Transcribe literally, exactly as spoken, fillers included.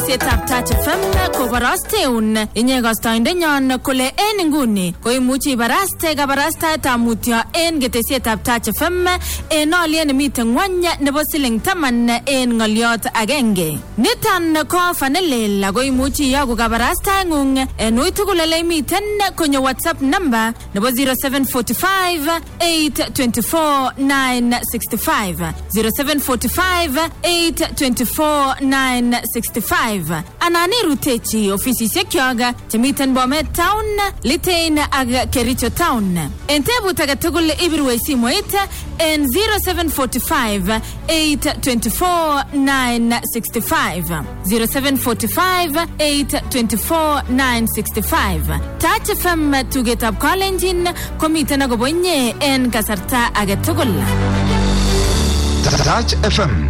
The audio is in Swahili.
ketesietab Touch F M koborosteun inye kastoindenyon kole en nguni koimuchi ibaraste kabarastaetab mutyo en ketesietab Touch F M en olyet nemiten ngwony nebo siling taman en ngoliot agenge. Niton ko fanelel ako imuchi iyoku kabarastaengung en ui tugul ole imiten konyo WhatsApp number nebo zero seven four five eight two four nine six five zero seven four five eight two four nine six five. Anani rutechi ofisisiek yoga chemiten Bomet Town, Litein ak Kericho Town. En tebut age tugul ibirwe simoit en zero seven four five eight two four nine six five zero seven four five eight two four nine six five. Touch F M tugetab Kalenjin komiten akobo inye en kasarta age tugul. Touch F M